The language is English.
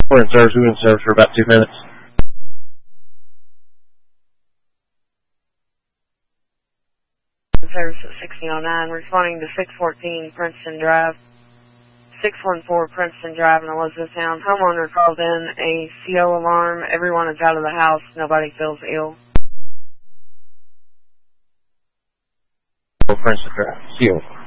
We're in service. We've been in service for about 2 minutes. Service at 1609, responding to 614 Princeton Drive. 614 Princeton Drive in Elizabethtown. Homeowner called in a CO alarm. Everyone is out of the house. Nobody feels ill. Princeton Drive. CO.